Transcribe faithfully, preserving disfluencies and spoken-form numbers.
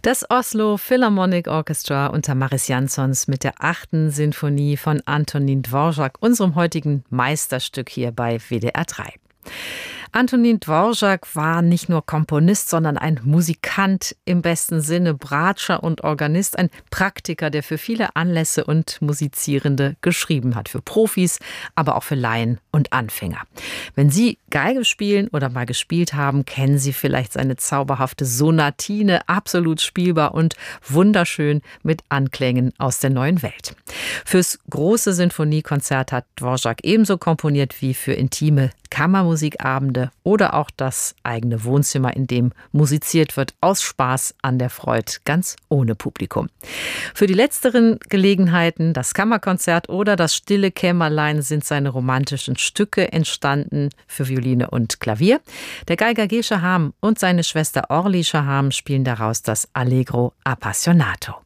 Das Oslo Philharmonic Orchestra unter Mariss Jansons mit der achten Sinfonie von Antonín Dvořák, unserem heutigen Meisterstück hier bei W D R drei. Antonín Dvořák war nicht nur Komponist, sondern ein Musikant im besten Sinne, Bratscher und Organist, ein Praktiker, der für viele Anlässe und Musizierende geschrieben hat, für Profis, aber auch für Laien und Anfänger. Wenn Sie Geige spielen oder mal gespielt haben, kennen Sie vielleicht seine zauberhafte Sonatine, absolut spielbar und wunderschön mit Anklängen aus der neuen Welt. Fürs große Sinfoniekonzert hat Dvořák ebenso komponiert wie für intime Kammermusikabende oder auch das eigene Wohnzimmer, in dem musiziert wird, aus Spaß an der Freude, ganz ohne Publikum. Für die letzteren Gelegenheiten, das Kammerkonzert oder das Stille Kämmerlein, sind seine romantischen Stücke entstanden für Violine und Klavier. Der Geiger G. Shaham und seine Schwester Orli Shaham spielen daraus das Allegro Appassionato.